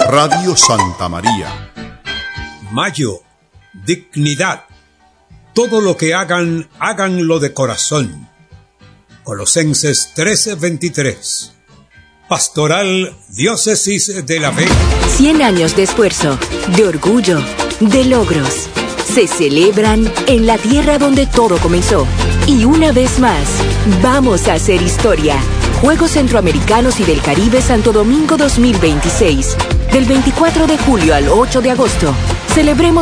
Radio Santa María. Mayo, dignidad. Todo lo que hagan, háganlo de corazón. Colosenses 13:23. Pastoral Diócesis de La Vega. 100 años de esfuerzo, de orgullo, de logros. Se celebran en la tierra donde todo comenzó. Y una vez más, vamos a hacer historia. Juegos Centroamericanos y del Caribe Santo Domingo 2026. Del 24 de julio al 8 de agosto. Celebremos